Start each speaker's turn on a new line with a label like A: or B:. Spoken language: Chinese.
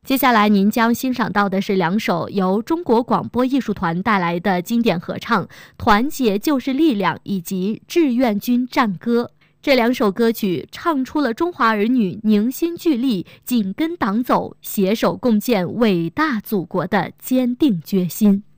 A: 接下来您将欣赏到的是两首由中国广播艺术团带来的经典合唱《团结就是力量》以及《志愿军战歌》。这两首歌曲唱出了中华儿女凝心聚力、紧跟党走、携手共建伟大祖国的坚定决心。